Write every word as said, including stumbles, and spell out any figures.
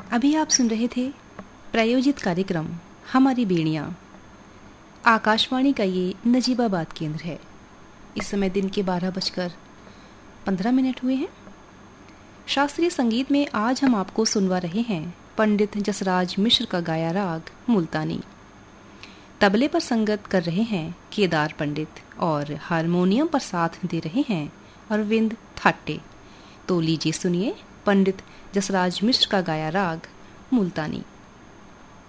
अभी आप सुन रहे थे प्रायोजित कार्यक्रम हमारी बेड़ियाँ। आकाशवाणी का ये नजीबाबाद केंद्र है। इस समय दिन के बारह बजकर पंद्रह मिनट हुए हैं। शास्त्रीय संगीत में आज हम आपको सुनवा रहे हैं पंडित जसराज मिश्र का गाया राग मुल्तानी। तबले पर संगत कर रहे हैं केदार पंडित और हारमोनियम पर साथ दे रहे हैं अरविंद थाट्टे। तो लीजिए सुनिए पंडित जसराज मिश्र का गाया राग मुल्तानी।